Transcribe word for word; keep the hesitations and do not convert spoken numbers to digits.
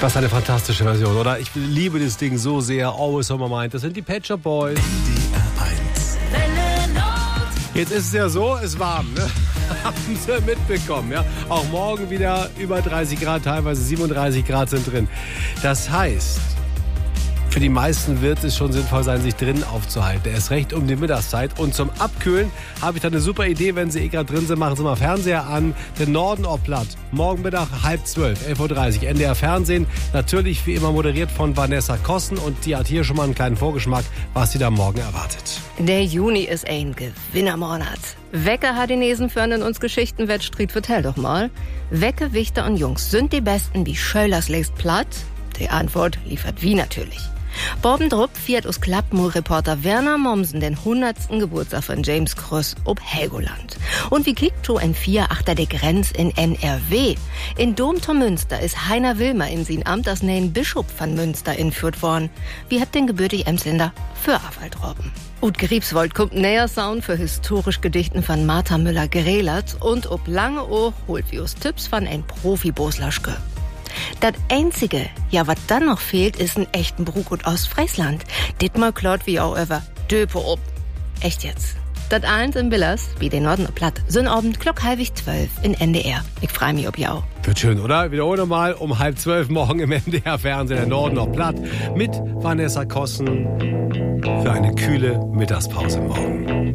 Was eine fantastische Version, oder? Ich liebe das Ding so sehr. Always on my mind. Das sind die Pet Shop Boys. D R eins. Jetzt ist es ja so, es ist warm, ne? Haben Sie mitbekommen, ja? Auch morgen wieder über dreißig Grad, teilweise siebenunddreißig Grad sind drin. Das heißt, für die meisten wird es schon sinnvoll sein, sich drinnen aufzuhalten. Erst recht um die Mittagszeit. Und zum Abkühlen habe ich da eine super Idee. Wenn Sie eh gerade drin sind, machen Sie mal Fernseher an. Den Norden ob platt. Morgen Mittag halb zwölf, elf Uhr dreißig. N D R Fernsehen. Natürlich wie immer moderiert von Vanessa Kossen. Und die hat hier schon mal einen kleinen Vorgeschmack, was sie da morgen erwartet. Der Juni ist ein Gewinnermonat. Wecker Hadinesen fördern uns Geschichtenwettstreit, vertell doch mal. Wecke, Wichter und Jungs sind die Besten, wie Schöllers lest platt? Die Antwort liefert wie natürlich. Bobendrup fiert aus Klappmur-Reporter Werner Mommsen den hundertsten Geburtstag von James Kröss ob Helgoland. Und wie kickt to en vier achter der Grenz in N R W? In Domtor Münster ist Heiner Wilmer in sein Amt als neuen Bischof von Münster inführt worden. Wie hat den gebürtig Emsländer für Afwaldrobben? Ut Griebswold kommt näher Sound für historisch Gedichten von Martha Müller-Gerelert und ob lange Ohr holt wie us Tipps von ein Profi-Boslaschke. Das Einzige, ja, was dann noch fehlt, ist ein echten Brug und Ostfriesland. Dittmal klaut wie auch über Döpe ob. Echt jetzt. Das eins in Billers, wie den Norden platt, sind Abend klock halbig zwölf in N D R. Ich freu mich ob ihr auch. Wird schön, oder? Wiederhole mal um halb zwölf morgen im N D R Fernsehen, der Norden noch platt, mit Vanessa Kossen für eine kühle Mittagspause morgen.